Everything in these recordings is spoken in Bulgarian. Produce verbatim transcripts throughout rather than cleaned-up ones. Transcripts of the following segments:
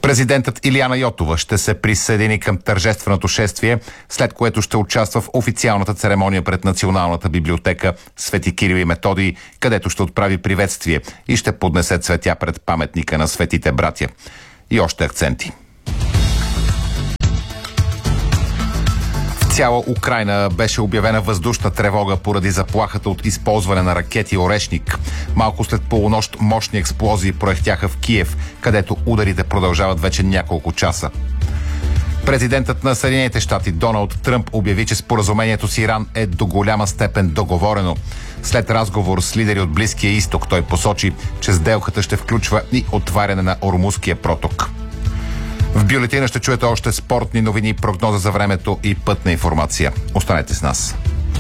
Президентът Илияна Йотова ще се присъедини към тържественото шествие, след което ще участва в официалната церемония пред Националната библиотека Свети Кирил и Методий, където ще отправи приветствие и ще поднесе цветя пред паметника на светите братя. И още акценти. В цяла Украйна беше обявена въздушна тревога поради заплахата от използване на ракети Орешник. Малко след полунощ мощни експлозии проехтяха в Киев, където ударите продължават вече няколко часа. Президентът на Съединените щати Доналд Тръмп обяви, че споразумението с Иран е до голяма степен договорено. След разговор с лидери от Близкия изток, той посочи, че сделката ще включва и отваряне на Ормузския проток. В бюлетина ще чуете още спортни новини, прогноза за времето и пътна информация. Останете с нас.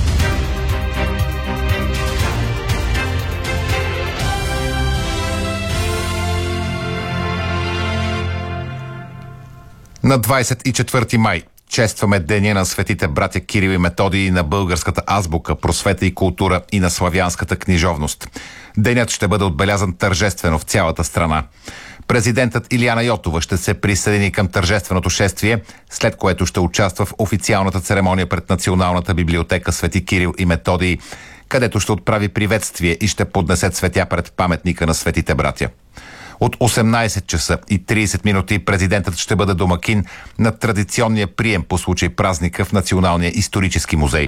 На двадесет и четвърти май честваме Деня на светите братя Кирил и Методий, на българската азбука, просвета и култура и на славянската книжовност. Денят ще бъде отбелязан тържествено в цялата страна. Президентът Илияна Йотова ще се присъедини към тържественото шествие, след което ще участва в официалната церемония пред Националната библиотека Свети Кирил и Методий, където ще отправи приветствие и ще поднесе цветя пред паметника на светите братя. От осемнадесет часа и тридесет минути президентът ще бъде домакин на традиционния прием по случай празника в Националния исторически музей.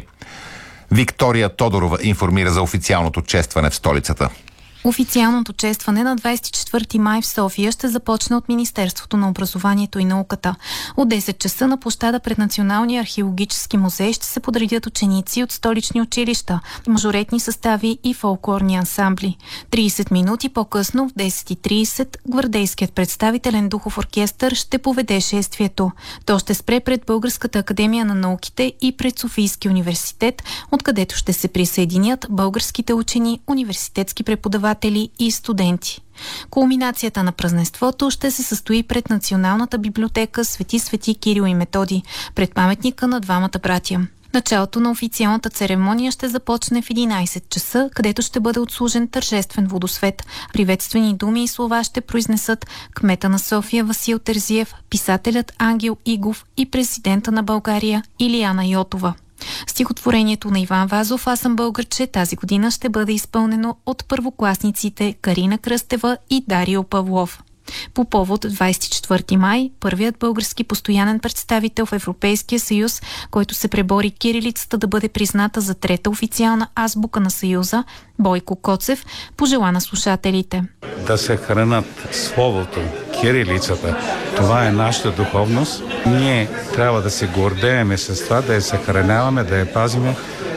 Виктория Тодорова информира за официалното честване в столицата. Официалното честване на двадесет и четвърти май в София ще започне от Министерството на образованието и науката. От десет часа на площада пред Националния археологически музей ще се подредят ученици от столични училища, мажоретни състави и фолклорни ансамбли. тридесет минути по-късно, в десет и тридесет, гвардейският представителен духов оркестър ще поведе шествието. То ще спре пред Българската академия на науките и пред Софийски университет, откъдето ще се присъединят българските учени, университетски преподаватели и студенти. Кулминацията на празненството ще се състои пред Националната библиотека Свети Свети Кирил и Методий, пред паметника на двамата братя. Началото на официалната церемония ще започне в единадесет часа, където ще бъде отслужен тържествен водосвет. Приветствени думи и слова ще произнесат кмета на София Васил Терзиев, писателят Ангел Игов и президента на България Илияна Йотова. Стихотворението на Иван Вазов "Аз съм българче" тази година ще бъде изпълнено от първокласниците Карина Кръстева и Дарио Павлов. По повод двадесет и четвърти май, първият български постоянен представител в Европейския съюз, който се пребори кирилицата да бъде призната за трета официална азбука на Съюза, Бойко Коцев, пожела на слушателите: да се хранат словото, кирилицата. Това е нашата духовност. Ние трябва да се гордееме с това, да я съхраняваме, да я пазиме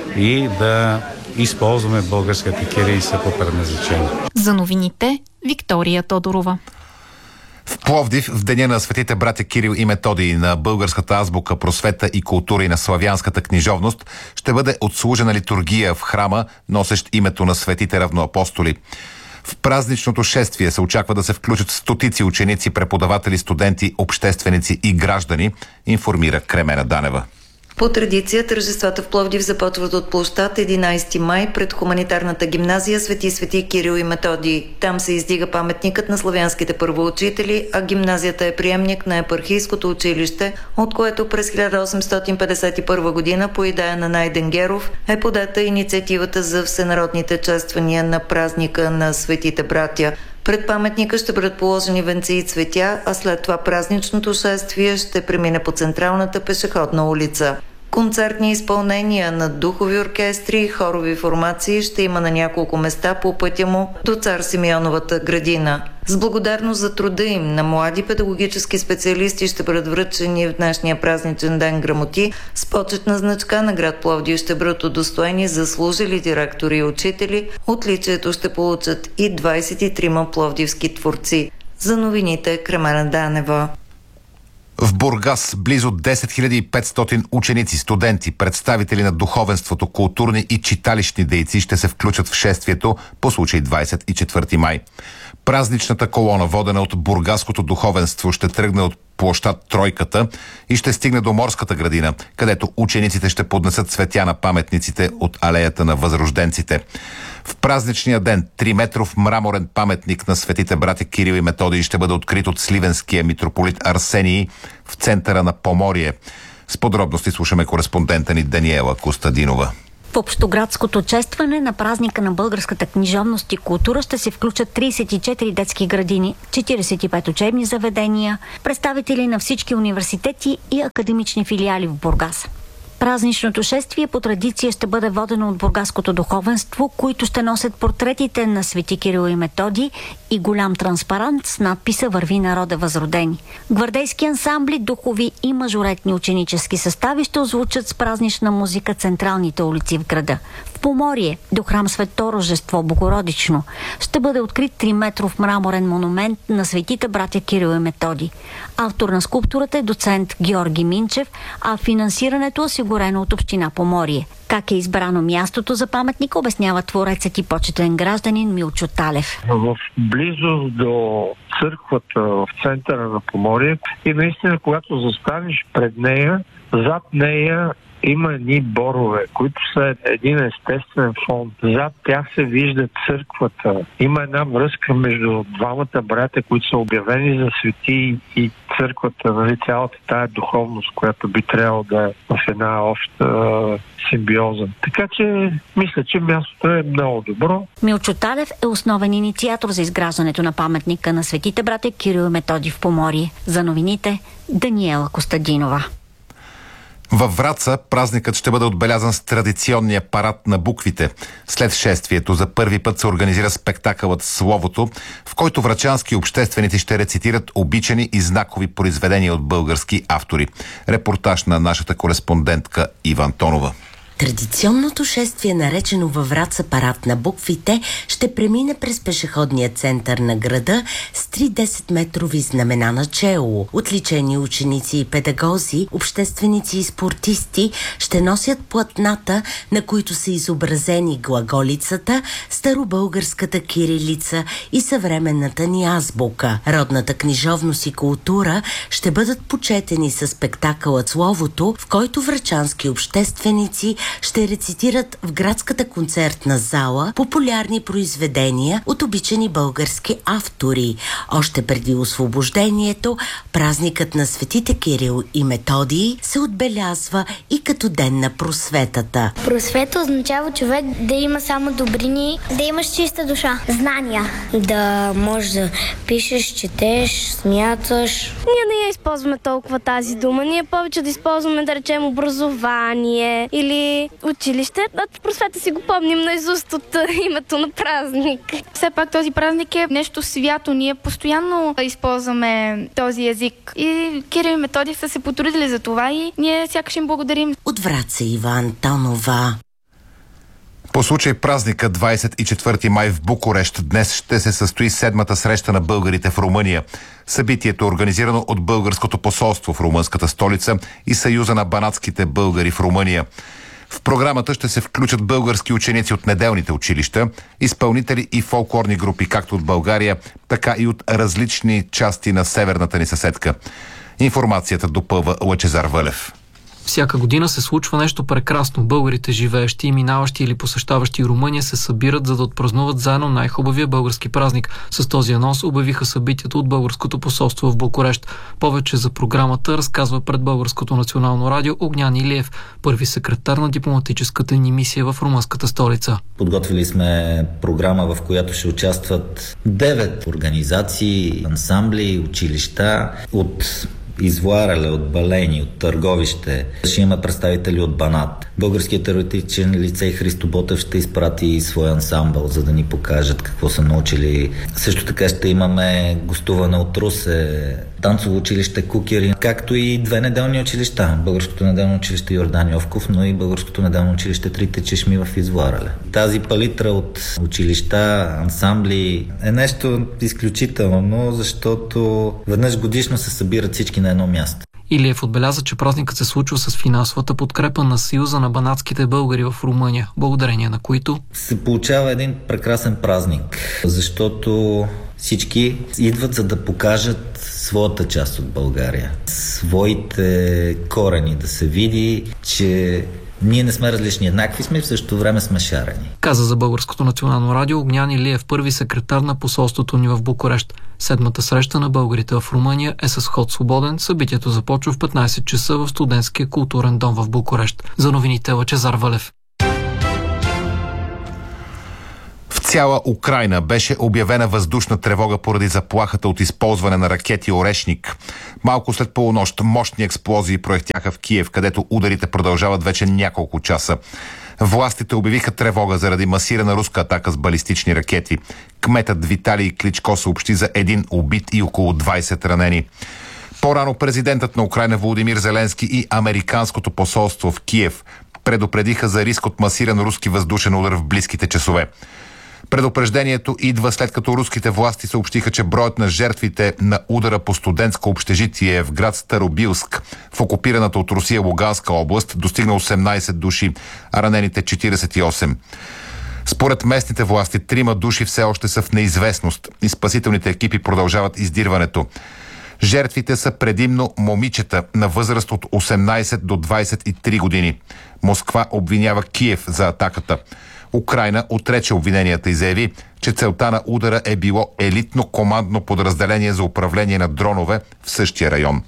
и да използваме българската кирилица по предназначение. За новините, Виктория Тодорова. В Пловдив, в Деня на светите братя Кирил и Методий, на българската азбука, просвета и култура и на славянската книжовност, ще бъде отслужена литургия в храма, носещ името на светите равноапостоли. В празничното шествие се очаква да се включат стотици ученици, преподаватели, студенти, общественици и граждани, информира Кремена Данева. По традиция тържествата в Пловдив започват от площад единадесети май пред хуманитарната гимназия Свети Свети Кирил и Методий. Там се издига паметникът на славянските първоучители, а гимназията е приемник на епархийското училище, от което през хиляда осемстотин петдесет и първа година по идея на Найден Геров е подета инициативата за всенародните чествания на празника на светите братя. Пред паметника ще бъдат положени венци и цветя, а след това празничното шествие ще премине по централната пешеходна улица. Концертни изпълнения на духови оркестри и хорови формации ще има на няколко места по пътя му до Цар Симеоновата градина. С благодарност за труда им на млади педагогически специалисти ще бъдат връчени в днешния празничен ден грамоти. С почетна значка на град Пловдив ще бъдат удостоени заслужили директори и учители. Отличието ще получат и двадесет и трима пловдивски творци. За новините, Кремена Данева. В Бургас близо десет хиляди и петстотин ученици, студенти, представители на духовенството, културни и читалищни дейци ще се включат в шествието по случай двадесет и четвърти май. Празничната колона, водена от бургаското духовенство, ще тръгне от площад Тройката и ще стигне до Морската градина, където учениците ще поднесат цветя на паметниците от алеята на възрожденците. В празничния ден триметров мраморен паметник на светите братя Кирил и Методий ще бъде открит от сливенския митрополит Арсений в центъра на Поморие. С подробности слушаме кореспондента ни Даниела Костадинова. В общоградското честване на празника на българската книжовност и култура ще се включат тридесет и четири детски градини, четиридесет и пет учебни заведения, представители на всички университети и академични филиали в Бургас. Празничното шествие по традиция ще бъде водено от бургаското духовенство, които ще носят портретите на свети Кирил и Методий и голям транспарант с надписа "Върви народа възродени". Гвардейски ансамбли, духови и мажоретни ученически състави ще озвучат с празнична музика централните улици в града. В Поморие, до храм Свето Рождество Богородично, ще бъде открит триметров мраморен монумент на светите братя Кирил и Методий. Автор на скулптурата е доцент Георги Минчев, а финансирането е осигурено от община Поморие. Как е избрано мястото за паметника, обяснява творецът и почетен гражданин Милчо Талев. В близост до църквата в центъра на Поморие и наистина, когато застанеш пред нея, зад нея има едни борове, които са един естествен фон. Зад тях се вижда църквата. Има една връзка между двамата братя, които са обявени за свети, и църквата, нали, цялата тая духовност, която би трябвало да е в една обща симбиоза. Така че мисля, че мястото е много добро. Милчо Талев е основен инициатор за изграждането на паметника на светите братя Кирил и Методий в Поморие. За новините Даниела Костадинова. Във Враца празникът ще бъде отбелязан с традиционния парад на буквите. След шествието за първи път се организира спектакълът "Словото", в който врачански общественици ще рецитират обичани и знакови произведения от български автори. Репортаж на нашата кореспондентка Ива Антонова. Традиционното шествие, наречено във Враца парад на буквите, ще премине през пешеходния център на града с три десетметрови знамена на чело. Отличени ученици и педагози, общественици и спортисти ще носят платната, на които са изобразени глаголицата, старобългарската кирилица и съвременната ни азбука. Родната книжовност и култура ще бъдат почетени със спектакълът "Словото", в който врачански общественици ще рецитират в градската концертна зала популярни произведения от обичани български автори. Още преди освобождението, празникът на светите Кирил и Методий се отбелязва и като ден на просветата. Просвета означава човек да има само добрини, да имаш чиста душа, знания, да можеш да пишеш, четеш, смяташ. Ние не я използваме толкова тази дума. Ние повече да използваме, да речем, образование или училище. От просвета си го помним наизуст от името на празник. Все пак този празник е нещо свято. Ние постоянно използваме този език. И Кирил и Методий са се потрудили за това и ние сякаш им благодарим. От Враца Ива Антонова. По случай празника двадесет и четвърти май в Букурещ днес ще се състои седмата среща на българите в Румъния. Събитието е организирано от Българското посолство в румънската столица и Съюза на банатските българи в Румъния. В програмата ще се включат български ученици от неделните училища, изпълнители и фолклорни групи, както от България, така и от различни части на северната ни съседка. Информацията допълва Лъчезар Вълев. Всяка година се случва нещо прекрасно. Българите, живеещи и минаващи или посещаващи Румъния, се събират, за да отпразнуват заедно най-хубавия български празник. С този анонс обявиха събитието от Българското посолство в Букурещ. Повече за програмата разказва пред Българското национално радио Огнян Илиев, първи секретар на дипломатическата ни мисия в румънската столица. Подготвили сме програма, в която ще участват девет организации, ансамбли, училища от Извоареле, от Балени, от Търговище. Ще има представители от Банат. Българският теоретичен лицей Христо Ботев ще изпрати своя ансамбъл, за да ни покажат какво са научили. Също така ще имаме гостуване от Русе, танцово училище Кукери, както и две неделни училища. Българското неделно училище Йордан Йовков, но и Българското неделно училище Трите чешми в Извоареле. Тази палитра от училища, ансамбли е нещо изключително, защото веднъж годишно се събират всички на едно място. Илиев отбеляза, че празникът се случва с финансовата подкрепа на Съюза на банатските българи в Румъния, благодарение на които се получава един прекрасен празник, защото Всички идват, за да покажат своята част от България, своите корени, да се види, че ние не сме различни, еднакви сме и в същото време сме шарени. Каза за Българското национално радио Огнян Илиев, първи секретар на посолството ни в Букурещ. Седмата среща на българите в Румъния е с ход свободен. Събитието започва в петнайсет часа в Студентския културен дом в Букурещ. За новините Лъчезар Валев. В цяла Украйна беше обявена въздушна тревога поради заплахата от използване на ракети Орешник. Малко след полунощ мощни експлозии проехтяха в Киев, където ударите продължават вече няколко часа. Властите обявиха тревога заради масирана руска атака с балистични ракети. Кметът Виталий Кличко съобщи за един убит и около двайсет ранени. По-рано президентът на Украйна Володимир Зеленски и американското посолство в Киев предупредиха за риск от масиран руски въздушен удар в близките часове. Предупреждението идва след като руските власти съобщиха, че броят на жертвите на удара по студентско общежитие в град Старобилск в окупираната от Русия Луганска област достигна осемнайсет души, а ранените четирийсет и осем. Според местните власти, трима души все още са в неизвестност и спасителните екипи продължават издирването. Жертвите са предимно момичета на възраст от осемнайсет до двайсет и три години. Москва обвинява Киев за атаката. Украйна отрече обвиненията и заяви, че целта на удара е било елитно командно подразделение за управление на дронове в същия район.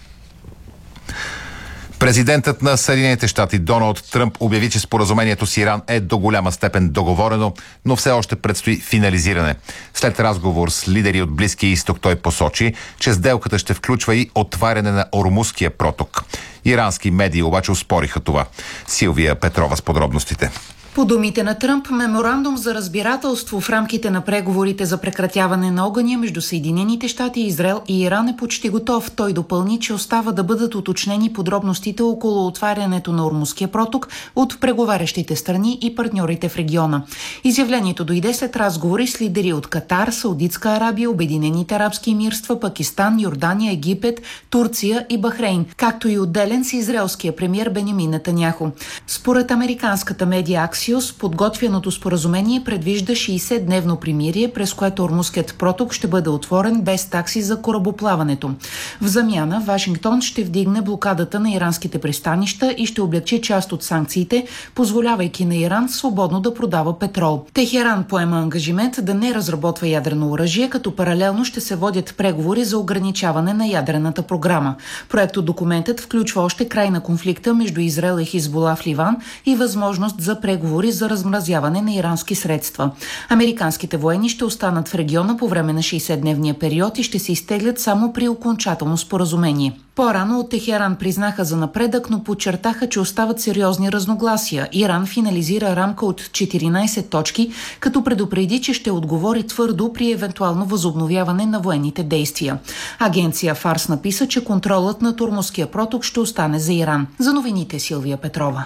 Президентът на Съединените щати Доналд Тръмп обяви, че споразумението с Иран е до голяма степен договорено, но все още предстои финализиране. След разговор с лидери от Близкия изток той посочи, че сделката ще включва и отваряне на Ормузския проток. Ирански медии обаче оспориха това. Силвия Петрова с подробностите. По думите на Тръмп, меморандум за разбирателство в рамките на преговорите за прекратяване на огъня между Съединените щати, Израел и Иран е почти готов. Той допълни, че остава да бъдат уточнени подробностите около отварянето на Ормузския проток от преговарящите страни и партньорите в региона. Изявлението дойде след разговори с лидери от Катар, Саудитска Арабия, Обединените арабски емирства, Пакистан, Йордания, Египет, Турция и Бахрейн, както и отделен с израелския премиер Бенямин Нетаняху. Според американската медия Аксиос, подготвеното споразумение предвижда шейсетдневно примирие, през което Ормузският проток ще бъде отворен без такси за корабоплаването. В замяна Вашингтон ще вдигне блокадата на иранските пристанища и ще облегчи част от санкциите, позволявайки на Иран свободно да продава петрол. Техеран поема ангажимент да не разработва ядрено оръжие, като паралелно ще се водят преговори за ограничаване на ядрената програма. Проектодокументът включва още край на конфликта между Израел и Хизбула в Ливан и възможност за преговори за размразяване на ирански средства. Американските военни ще останат в региона по време на шейсетдневния период и ще се изтеглят само при окончателно споразумение. По-рано от Техеран признаха за напредък, но подчертаха, че остават сериозни разногласия. Иран финализира рамка от четиринайсет точки, като предупреди, че ще отговори твърдо при евентуално възобновяване на военните действия. Агенция Фарс написа, че контролът на Ормузския проток ще остане за Иран. За новините Силвия Петрова.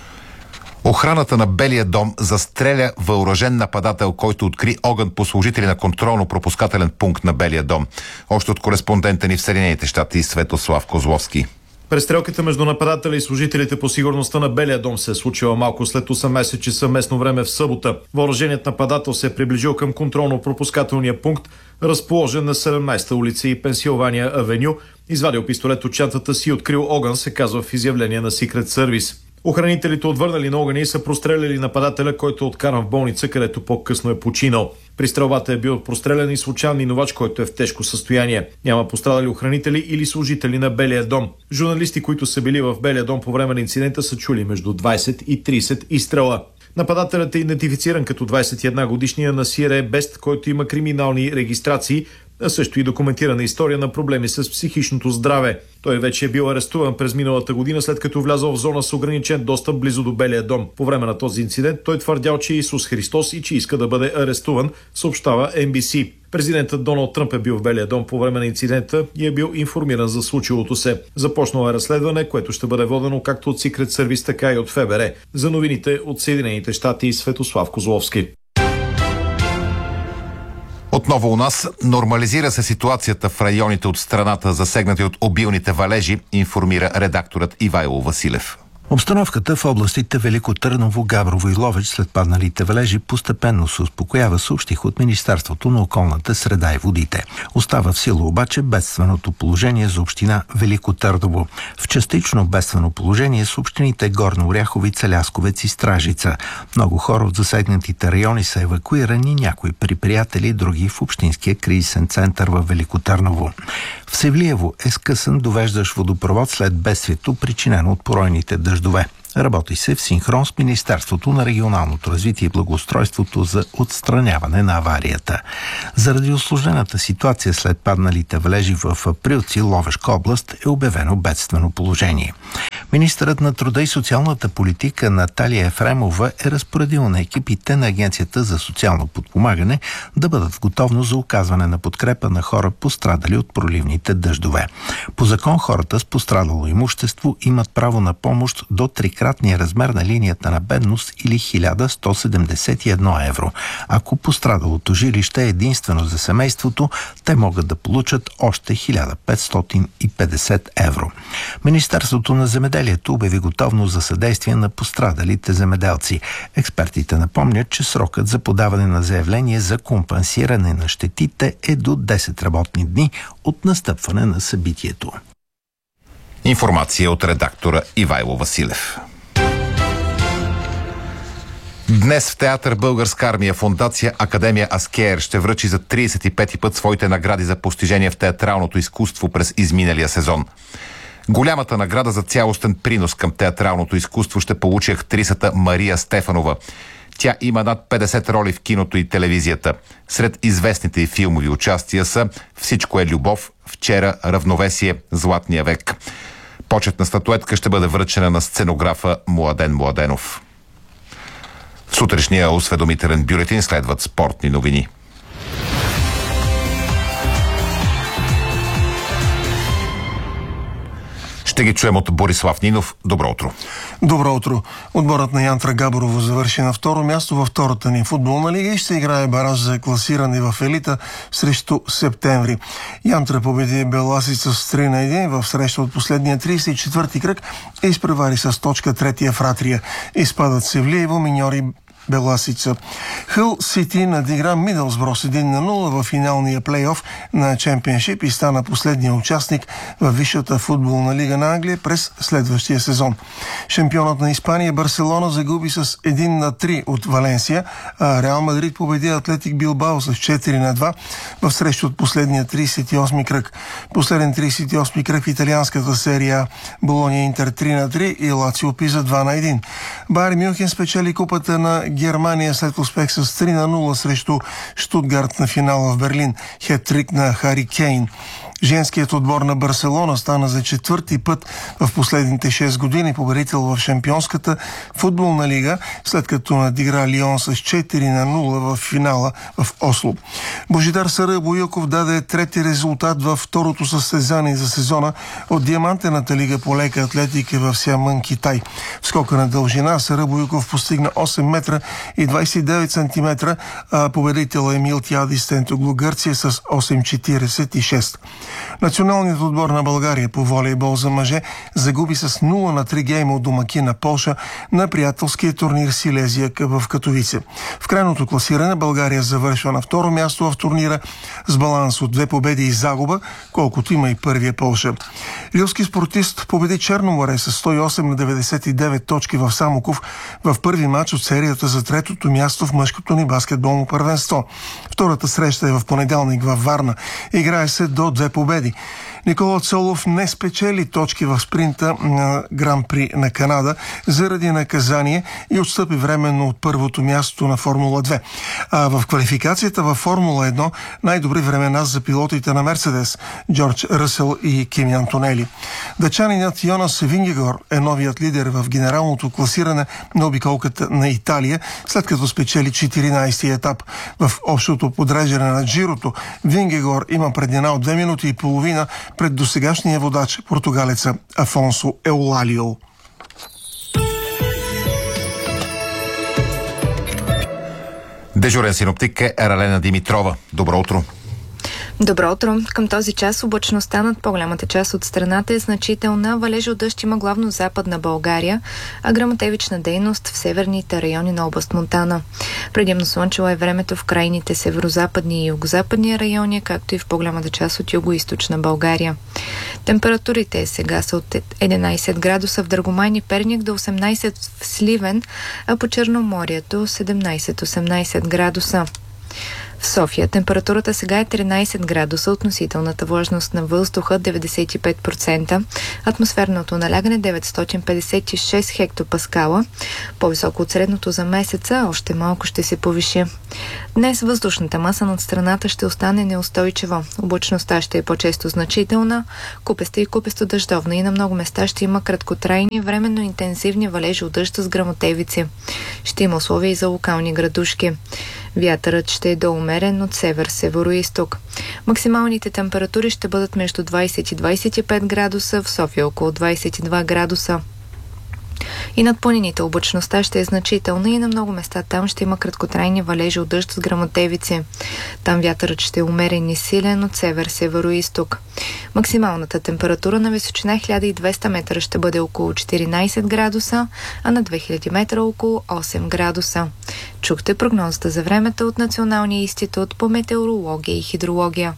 Охраната на Белия дом застреля въоръжен нападател, който откри огън по служители на контролно-пропускателен пункт на Белия дом. Още от кореспондента ни в Съединените щати Светослав Козловски. Престрелката между нападателя и служителите по сигурността на Белия дом се е случила малко след осемнайсет часа местно време в събота. Въоръженият нападател се е приближил към контролно-пропускателния пункт, разположен на седемнайсета улица и Пенсилвания авеню, извадил пистолет от чантата си и открил огън, се казва в изявление на Secret Service. Охранителите отвърнали на огъня и са простреляли нападателя, който е откаран в болница, където по-късно е починал. При стрелбата е бил прострелян и случайен минувач, който е в тежко състояние. Няма пострадали охранители или служители на Белия дом. Журналисти, които са били в Белия дом по време на инцидента, са чули между двайсет и трийсет изстрела. Нападателят е идентифициран като двайсет и една годишния Насир Е. Бест, който има криминални регистрации, а също и документирана история на проблеми с психичното здраве. Той вече е бил арестуван през миналата година, след като влязъл в зона с ограничен достъп близо до Белия дом. По време на този инцидент той твърдял, че е Исус Христос и че иска да бъде арестуван, съобщава Ен Би Си. Президентът Доналд Тръмп е бил в Белия дом по време на инцидента и е бил информиран за случилото се. Започнало е разследване, което ще бъде водено както от Secret Service, така и от Еф Бе Ер. За новините от Съединените щати и Светослав Козловски. Отново у нас нормализира се ситуацията в районите от страната, засегнати от обилните валежи, информира редакторът Ивайло Василев. Обстановката в областите Велико Търново, Габрово и Ловеч след падналите валежи постепенно се успокоява, съобщих от Министерството на околната среда и водите. Остава в сила обаче бедственото положение за община Велико Търново. В частично бедствено положение с общините Горна Оряховица, Лясковец и Стражица. Много хора от засегнатите райони са евакуирани, някои при приятели, други в общинския кризисен център в Велико Търново. В Севлиево е скъсан довеждащ водопровод след бедствието, причинено от поройните дъждове. Работи се в синхрон с Министерството на регионалното развитие и благоустройството за отстраняване на аварията. Заради усложнената ситуация след падналите валежи в Априлци, Ловешка област, е обявено бедствено положение. Министърът на труда и социалната политика Наталия Ефремова е разпоредила на екипите на Агенцията за социално подпомагане да бъдат в готовност за оказване на подкрепа на хора, пострадали от проливните дъждове. По закон хората с пострадало имущество имат право на помощ до трикратния размер на линията на бедност или хиляда сто седемдесет и едно евро. Ако пострадалото жилище е единствено за семейството, те могат да получат още хиляда петстотин и петдесет евро. Министерството на земеделието обяви готовност за съдействие на пострадалите земеделци. Експертите напомнят, че срокът за подаване на заявление за компенсиране на щетите е до десет работни дни от настъпване на събитието. Информация от редактора Ивайло Василев. Днес в театър Българска армия фондация Академия Аскер ще връчи за тридесет и пети път своите награди за постижения в театралното изкуство през изминалия сезон. Голямата награда за цялостен принос към театралното изкуство ще получи актрисата Мария Стефанова. Тя има над петдесет роли в киното и телевизията. Сред известните и филмови участия са "Всичко е любов", "Вчера", "Равновесие", "Златния век". Почетна статуетка ще бъде връчена на сценографа Младен Младенов. В сутрешния осведомителен бюлетин следват спортни новини. Ще ги чуем от Борислав Нинов. Добро утро. Добро утро. Отборът на Янтра Габрово завърши на второ място във втората ни футболна лига и ще играе бараж за класиране в елита срещу Септември. Янтра победи Беласица с три на един в среща от последния тридесет и четвърти кръг и изпревари с точка третия в Ратрия. Изпадат Севлиево, Миньори, Беласица. Хъл Сити надигра Мидълсбро с един на нула в финалния плейоф на Чемпионшип и стана последния участник във висшата футболна лига на Англия през следващия сезон. Шампионът на Испания Барселона загуби с един на три от Валенсия, а Реал Мадрид победи Атлетик Билбао с четири на два в среща от последния тридесет и осми кръг. Последен тридесет и осми кръг в италианската серия Болония Интер три на три и Лацио Пиза два на един. Байер Мюнхен спечели купата на Германия след успех с три на нула срещу Штутгарт на финала в Берлин. Хет-трик на Хари Кейн. Женският отбор на Барселона стана за четвърти път в последните шест години победител в Шампионската футболна лига, след като надигра Лион с четири на нула в финала в Осло. Божидар Сара Боюков даде трети резултат във второто състезание за сезона от Диамантената лига по лека атлетика в Сямън, Китай. В скока на дължина Сара Боюков постигна осем метра и двадесет и девет сантиметра, а победител Емил Тиади Стентоглу Гърция с осем четиридесет и шест. Националният отбор на България по волейбол за мъже загуби с нула на три гейма от домакина Полша на приятелския турнир Силезия в Катовице. В крайното класиране България завършва на второ място в турнира с баланс от две победи и загуба, колкото има и първия Полша. Рилски спортист победи Черно море с сто и осем на деветдесет и девет точки в Самоков в първи матч от серията за третото място в мъжкото ни баскетболно първенство. Втората среща е в понеделник във Варна. Играе се до две победи. Никола Цолов не спечели точки в спринта на Гран-при на Канада заради наказание и отстъпи временно от първото място на Формула две. А в квалификацията във Формула едно най-добри времена за пилотите на Мерцедес Джордж Ръсел и Кими Антонели. Дъчанинът Йонас Вингегор е новият лидер в генералното класиране на обиколката на Италия, след като спечели четиринадесети етап. В общото подреждане на Джирото Вингегор има преднина от две минути и половина пред досегашния водач португалеца Афонсо Еулалио. Дежурен синоптик е Ералена Димитрова. Добро утро. Добро утро. Към този час облачността над по-голямата част от страната е значителна. Валежи от дъжд има главно в Западна България, а гръмотевична дейност в северните райони на област Монтана. Предимно слънчево е времето в крайните северозападни и югозападни райони, както и в по-голямата част от югоизточна България. Температурите сега са от единайсет градуса в Драгоман и Перник до осемнайсет в Сливен, а по Черноморието седемнайсет-осемнайсет градуса. В София температурата сега е тринайсет градуса, относителната влажност на въздуха деветдесет и пет процента, атмосферното налягане деветстотин петдесет и шест хектопаскала, по-високо от средното за месеца, още малко ще се повиши. Днес въздушната маса над страната ще остане неустойчива. Облачността ще е по-често значителна, купеста и купесто дъждовна и на много места ще има краткотрайни, временно интензивни валежи от дъжд с гръмотевици. Ще има условия и за локални градушки. Вятърът ще е доумерен от север, северо-исток. Максималните температури ще бъдат между двайсет и двайсет и пет градуса, в София около двайсет и два градуса. И над планините облачността ще е значителна и на много места там ще има краткотрайни валежи от дъжд с гръмотевици. Там вятърът ще е умерен и силен от север, северо-исток. Максималната температура на височина хиляда и двеста метра ще бъде около четиринайсет градуса, а на две хиляди метра около осем градуса. Чухте прогнозата за времето от Националния институт по метеорология и хидрология.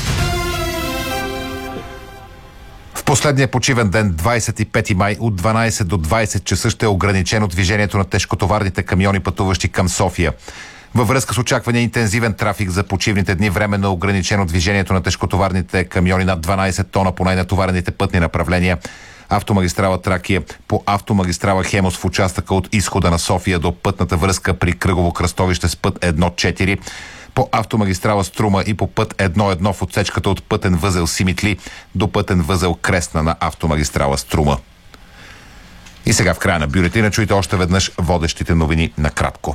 В последния почивен ден, двайсет и пети май, от дванайсет до двайсет часа ще е ограничено движението на тежкотоварните камиони, пътуващи към София. Във връзка с очаквания интензивен трафик за почивните дни, временно ограничено движението на тежкотоварните камиони над дванайсет тона по най-натоварените пътни направления. Автомагистрала Тракия, по автомагистрала Хемос в участъка от изхода на София до пътната връзка при кръгово кръстовище с път едно четири, по автомагистрала Струма и по път едно едно в отсечката от пътен възел Симитли до пътен възел Кресна на автомагистрала Струма. И сега в края на бюлетина чуйте още веднъж водещите новини накратко.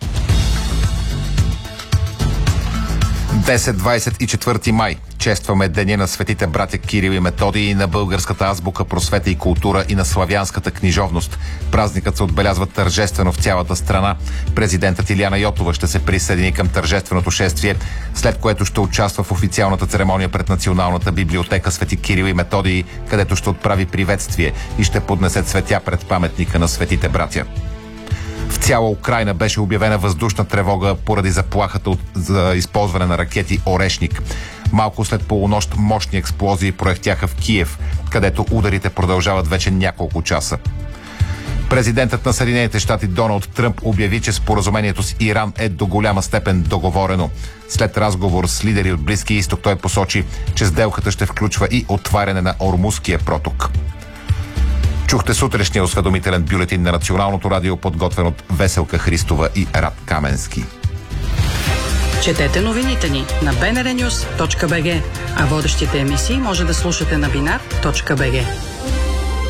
десет, двайсет и четвърти май. Честваме Деня на светите братя Кирил и Методий, и на българската азбука, просвета и култура, и на славянската книжовност. Празникът се отбелязва тържествено в цялата страна. Президентът Илияна Йотова ще се присъедини към тържественото шествие, след което ще участва в официалната церемония пред Националната библиотека Свети Кирил и Методий, където ще отправи приветствие и ще поднесе цветя пред паметника на светите братя. В цяла Украйна беше обявена въздушна тревога поради заплахата от, за използване на ракети Орешник. Малко след полунощ мощни експлозии проехтяха в Киев, където ударите продължават вече няколко часа. Президентът на Съединените щати Доналд Тръмп обяви, че споразумението с Иран е до голяма степен договорено. След разговор с лидери от Близкия изток той посочи, че сделката ще включва и отваряне на Ормузския проток. Чухте сутрешния осведомителен бюлетин на Националното радио, подготвен от Веселка Христова и Рад Каменски. Четете новините ни на би ен ар нюз точка би джи, а водещите емисии може да слушате на бинар точка би джи.